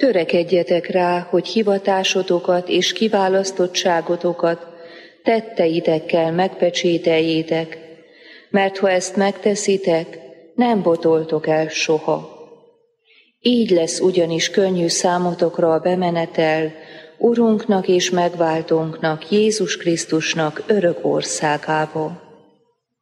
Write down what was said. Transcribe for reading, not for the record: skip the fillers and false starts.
Törekedjetek rá, hogy hivatásotokat és kiválasztottságotokat tetteitekkel megpecsételjétek, mert ha ezt megteszitek, nem botoltok el soha. Így lesz ugyanis könnyű számotokra a bemenetel Urunknak és megváltónknak, Jézus Krisztusnak örök országába.